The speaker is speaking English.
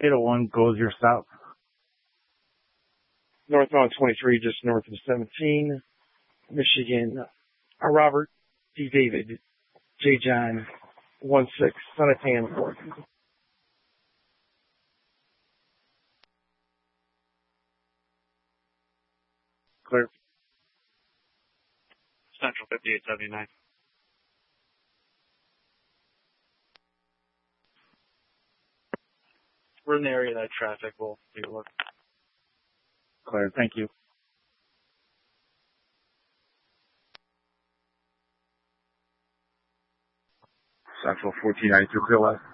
801 goes your stop. Northbound 23, just north of 17, Michigan. Robert D. David, J. John, 16, Son of Pam, 4. Clear. Central 5879. We're in the area that traffic will take a look. Clear. Thank you. Central 1492, clear west.